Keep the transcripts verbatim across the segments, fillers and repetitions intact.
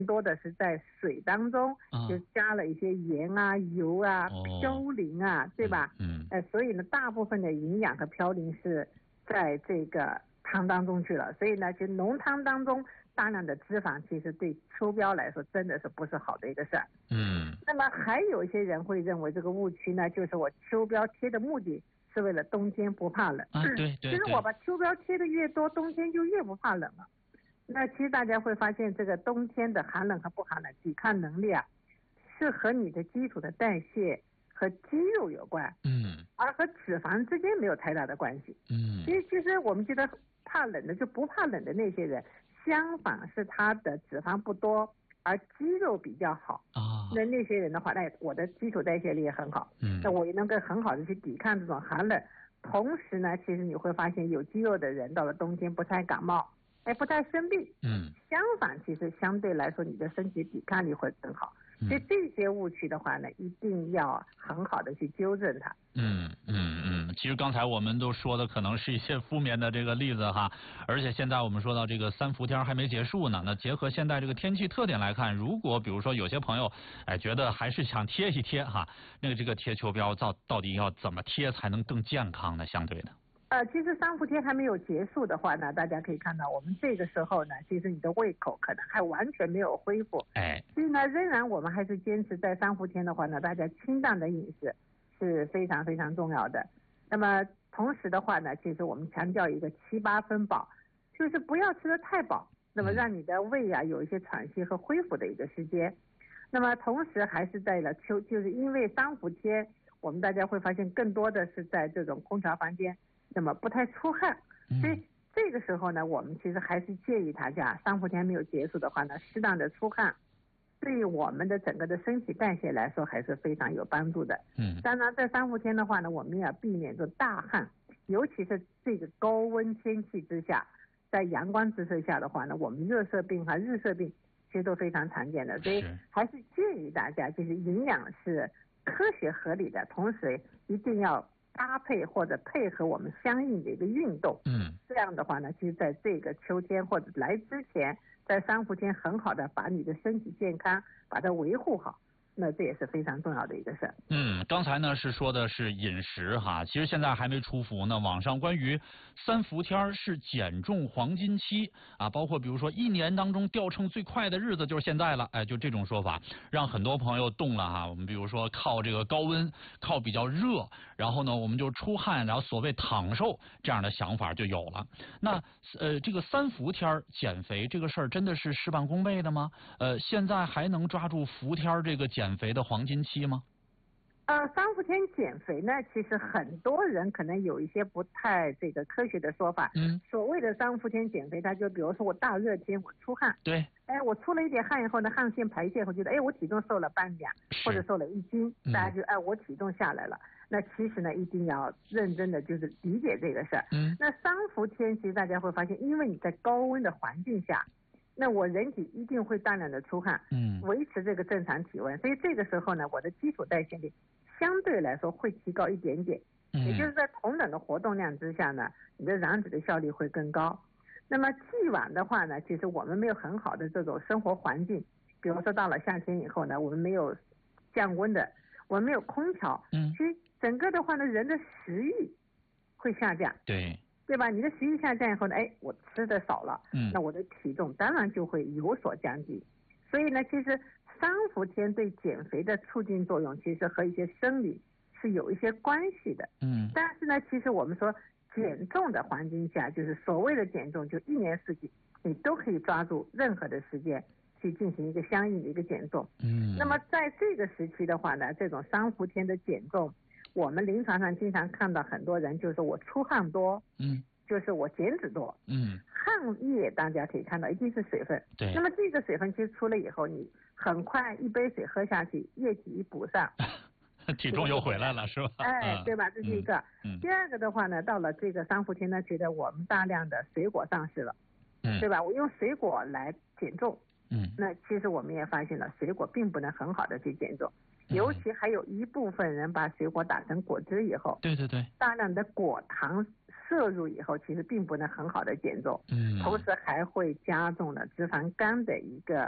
多的是在水当中就加了一些盐啊、油啊、嘌呤啊，对吧？ 嗯， 呃，所以呢，大部分的营养和嘌呤是在这个汤当中去了，所以呢，就浓汤当中大量的脂肪，其实对秋膘来说真的是不是好的一个事儿。 嗯， 那么还有一些人会认为这个误区呢，就是我秋膘贴的目的是为了冬天不怕冷。 啊，对对， 其实我把秋膘贴的越多，冬天就越不怕冷了。那其实大家会发现，这个冬天的寒冷和不寒冷，抵抗能力啊，是和你的基础的代谢和肌肉有关， 嗯， 而和脂肪之间没有太大的关系。 嗯， 其实其实我们觉得怕冷的就不怕冷的那些人，相反是他的脂肪不多，而肌肉比较好啊。 那那些人的话，那我的基础代谢力也很好， 嗯， 那我也能够很好的去抵抗这种寒冷。同时呢，其实你会发现有肌肉的人到了冬天不太感冒。哎，不太生病， 嗯， 相反，其实相对来说，你的身体抵抗力会更好。所以这些误区的话呢，一定要很好的去纠正它。 嗯嗯嗯，其实刚才我们都说的可能是一些负面的这个例子哈，而且现在我们说到这个三伏天还没结束呢，那结合现在这个天气特点来看，如果比如说有些朋友哎觉得还是想贴一贴哈，那个这个贴秋膘到到底要怎么贴才能更健康呢？相对的。 呃，其实三伏天还没有结束的话呢，大家可以看到，我们这个时候呢，其实你的胃口可能还完全没有恢复， 哎， 所以呢，仍然我们还是坚持在三伏天的话呢，大家清淡的饮食是非常非常重要的。那么同时的话呢，其实我们强调一个七八分饱，就是不要吃得太饱，那么让你的胃啊有一些喘息和恢复的一个时间。那么同时还是在了秋，就是因为三伏天，我们大家会发现更多的是在这种空调房间。那么不太出汗，所以这个时候呢，我们其实还是建议大家，三伏天没有结束的话呢，适当的出汗，对于我们的整个的身体代谢来说还是非常有帮助的。 嗯， 当然在三伏天的话呢，我们要避免着大汗，尤其是这个高温天气之下，在阳光直射下的话呢，我们热射病和日射病其实都非常常见的，所以还是建议大家，就是营养是科学合理的，同时一定要搭配或者配合我们相应的一个运动， 嗯， 这样的话呢，其实在这个秋天或者来之前，在三伏天很好的把你的身体健康把它维护好，那这也是非常重要的一个事儿。 嗯，刚才呢是说的是饮食哈，其实现在还没出伏呢。网上关于三伏天是减重黄金期啊，包括比如说一年当中掉秤最快的日子就是现在了，哎，就这种说法，让很多朋友动了哈。我们比如说靠这个高温，靠比较热，然后呢我们就出汗，然后所谓躺瘦这样的想法就有了。那呃，这个三伏天减肥这个事儿真的是事半功倍的吗？呃，现在还能抓住伏天这个减肥的黄金期吗？ 呃，三伏天减肥呢，其实很多人可能有一些不太这个科学的说法。 嗯， 所谓的三伏天减肥，他就比如说我大热天我出汗， 对， 哎，我出了一点汗以后呢，汗腺排泄后觉得，哎，我体重瘦了半两或者瘦了一斤， 嗯、 大家就哎，我体重下来了。那其实呢，一定要认真的就是理解这个事儿。 嗯， 那三伏天其实大家会发现，因为你在高温的环境下，那我人体一定会大量的出汗， 嗯， 维持这个正常体温，所以这个时候呢，我的基础代谢力相对来说会提高一点点， 嗯， 也就是在同等的活动量之下呢，你的燃脂的效率会更高。那么既往的话呢，其实我们没有很好的这种生活环境，比如说到了夏天以后呢，我们没有降温的，我们没有空调， 嗯， 其实整个的话呢，人的食欲会下降， 对， 对吧？你的食欲下降以后呢，哎，我吃的少了， 嗯， 那我的体重当然就会有所降低。所以呢，其实三伏天对减肥的促进作用，其实和一些生理是有一些关系的。 嗯， 但是呢，其实我们说减重的环境下，就是所谓的减重，就一年四季你都可以抓住任何的时间去进行一个相应的一个减重。 嗯， 那么在这个时期的话呢，这种三伏天的减重，我们临床上经常看到很多人就是我出汗多， 嗯， 就是我减脂多， 嗯， 汗液大家可以看到一定是水分， 对， 那么这个水分其实出了以后，你很快一杯水喝下去，液体一补上， 体重又回来了，是吧？ 哎，对吧？这是一个。 嗯。 第二个的话呢，到了这个三伏天呢，觉得我们大量的水果上市了， 嗯， 对吧？我用水果来减重， 嗯， 那其实我们也发现了，水果并不能很好的去减重， 嗯、 尤其还有一部分人把水果打成果汁以后， 对对对， 大量的果糖摄入以后，其实并不能很好的减重， 嗯， 同时还会加重了脂肪肝的一个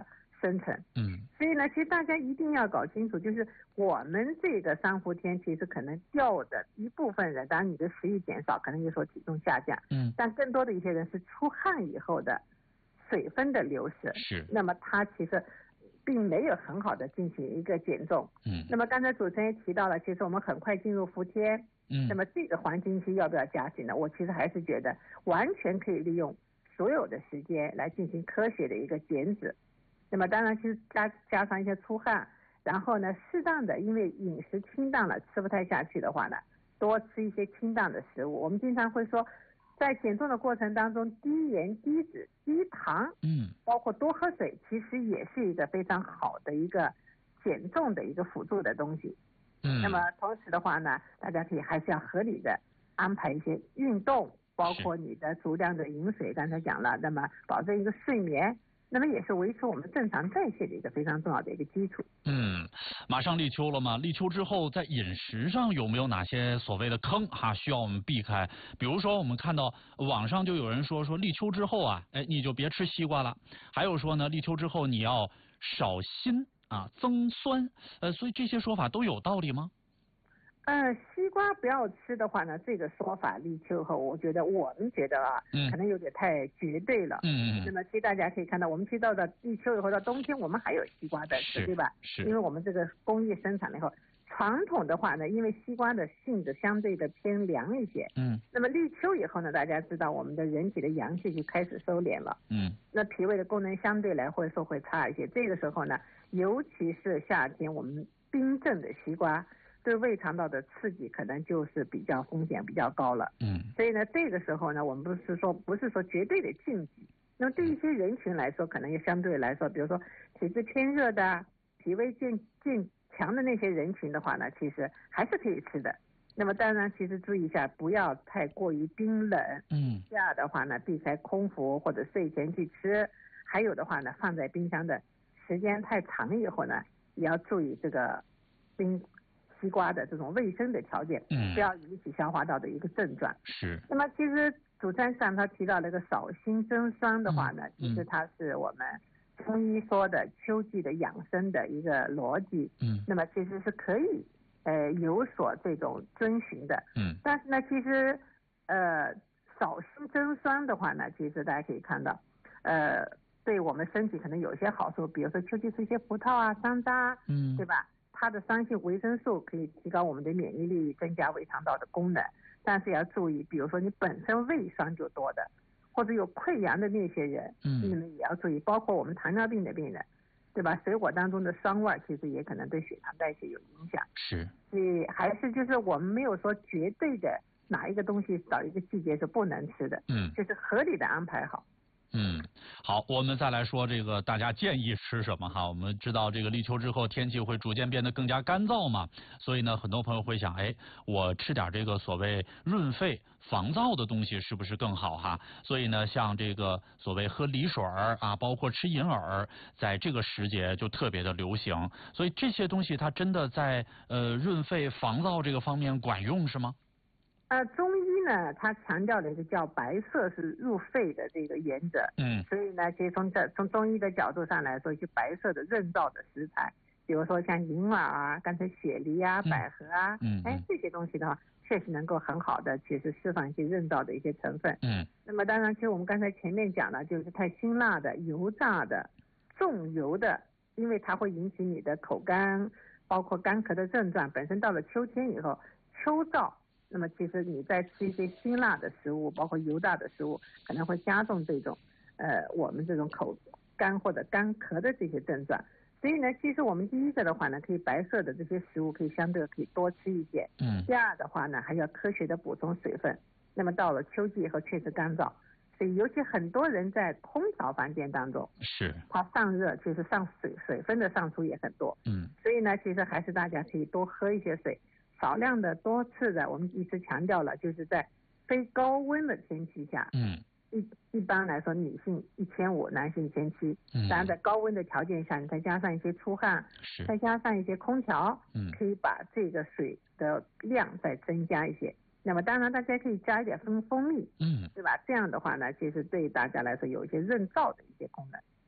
生成。 嗯， 所以呢，其实大家一定要搞清楚，就是我们这个三伏天，其实可能掉的一部分人，当然你的食欲减少，可能就说体重下降， 嗯， 但更多的一些人是出汗以后的水分的流失， 是， 那么它其实并没有很好的进行一个减重。 嗯， 那么刚才主持人也提到了，其实我们很快进入伏天， 嗯， 那么这个黄金期要不要加紧呢？我其实还是觉得完全可以利用所有的时间来进行科学的一个减脂。那么当然，其实加加上一些出汗，然后呢，适当的因为饮食清淡了，吃不太下去的话呢，多吃一些清淡的食物。我们经常会说，在减重的过程当中，低盐、低脂、低糖， 嗯， 包括多喝水，其实也是一个非常好的一个减重的一个辅助的东西。 嗯， 那么同时的话呢，大家可以还是要合理的安排一些运动，包括你的足量的饮水，刚才讲了，那么保证一个睡眠。那么也是维持我们正常代谢的一个非常重要的一个基础。 嗯，马上立秋了嘛，立秋之后在饮食上有没有哪些所谓的坑哈需要我们避开？比如说我们看到网上就有人说说立秋之后啊，哎你就别吃西瓜了，还有说呢立秋之后你要少辛啊增酸，呃所以这些说法都有道理吗？ 呃，西瓜不要吃的话呢，这个说法立秋后，我觉得我们觉得啊， 嗯， 可能有点太绝对了。 嗯嗯。 那么其实大家可以看到，我们其实到了立秋以后到冬天，我们还有西瓜在吃，对吧？ 是。 因为我们这个工业生产了以后，传统的话呢，因为西瓜的性质相对的偏凉一些。 嗯。 那么立秋以后呢，大家知道我们的人体的阳气就开始收敛了。 嗯。 那脾胃的功能相对来会说会差一些。这个时候呢，尤其是夏天，我们冰镇的西瓜。对胃肠道的刺激可能就是比较风险比较高了， 嗯， 所以呢，这个时候呢，我们不是说不是说绝对的禁忌，那么对一些人群来说，可能也相对来说，比如说体质偏热的、脾胃健健强的那些人群的话呢，其实还是可以吃的。那么当然，其实注意一下，不要太过于冰冷。 嗯， 这样的话呢，避开空腹或者睡前去吃。还有的话呢，放在冰箱的时间太长以后呢，也要注意这个冰。西瓜的这种卫生的条件， 嗯， 不要引起消化道的一个症状。 是。 那么其实主持人上他提到那个少辛增酸的话呢， 嗯、 其实它是我们中医说的秋季的养生的一个逻辑。 嗯。 那么其实是可以呃有所这种遵循的。 嗯。 但是呢，其实呃少辛增酸的话呢，其实大家可以看到，呃对我们身体可能有些好处，比如说秋季吃一些葡萄啊、山楂，嗯，对吧？它的酸性维生素可以提高我们的免疫力，增加胃肠道的功能，但是要注意，比如说你本身胃酸就多的，或者有溃疡的那些人，嗯，你们也要注意，包括我们糖尿病的病人，对吧？水果当中的酸味其实也可能对血糖代谢有影响。 是， 所以还是就是我们没有说绝对的哪一个东西找一个季节是不能吃的， 嗯， 就是合理的安排好。 嗯，好，我们再来说这个大家建议吃什么哈？我们知道这个立秋之后天气会逐渐变得更加干燥嘛，所以呢，很多朋友会想，哎，我吃点这个所谓润肺防燥的东西是不是更好哈？所以呢，像这个所谓喝梨水儿啊，包括吃银耳，在这个时节就特别的流行。所以这些东西它真的在呃润肺防燥这个方面管用是吗？ 呃，中医呢，它强调的一个叫白色是入肺的这个原则。嗯，所以呢，其实从这从中医的角度上来说，一些白色的润燥的食材，比如说像银耳啊、刚才雪梨啊、百合啊，嗯，哎，这些东西的话，确实能够很好的其实释放一些润燥的一些成分。嗯，那么当然，其实我们刚才前面讲了，就是太辛辣的、油炸的、重油的，因为它会引起你的口干，包括干咳的症状。本身到了秋天以后，秋燥。那么其实你在吃一些辛辣的食物，包括油炸的食物，可能会加重这种呃我们这种口干或者干咳的这些症状。所以呢，其实我们第一个的话呢，可以白色的这些食物可以相对可以多吃一些。嗯。第二的话呢，还要科学的补充水分。那么到了秋季以后确实干燥，所以尤其很多人在空调房间当中，是它上热，其实上水水分的上出也很多。嗯。所以呢，其实还是大家可以多喝一些水。少量的多次的，我们一直强调了，就是在非高温的天气下，嗯，一一般来说女性一千五，男性一千七，嗯，当然在高温的条件下，你再加上一些出汗，是，再加上一些空调，嗯，可以把这个水的量再增加一些。那么当然大家可以加一点蜂蜂蜜，嗯，对吧？这样的话呢，其实对大家来说有一些润燥的一些功能。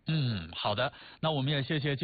嗯，好的，那我们也谢谢。